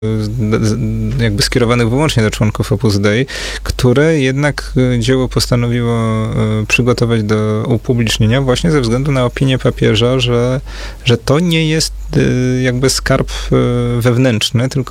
jakby skierowanych wyłącznie do członków Opus Dei, które jednak dzieło postanowiło przygotować do upublicznienia właśnie ze względu na opinię papieża, że to nie jest jakby skarb wewnętrzny, tylko